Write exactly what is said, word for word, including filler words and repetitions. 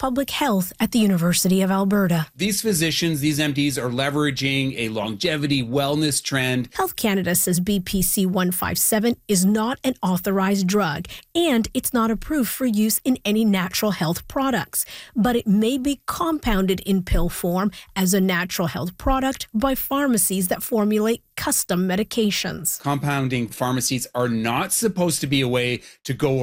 Public Health at the University of Alberta. These physicians, these M Ds, are leveraging a longevity wellness trend. Health Canada says B P C one fifty-seven is not an authorized drug, and it's not approved for use in any natural health products, but it may be compounded in pill form as a natural health product by pharmacies that formulate custom medications. Compounding pharmacies are not supposed to be a way to go